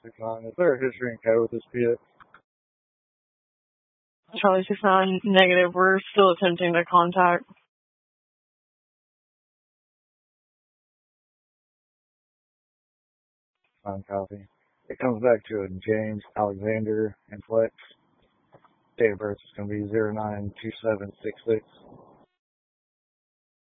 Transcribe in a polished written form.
69. Is there a history and code with this pit? Charlie 69, negative. We're still attempting to contact. Fine copy. It comes back to a James Alexander and Flex. Date of birth is going to be 092766.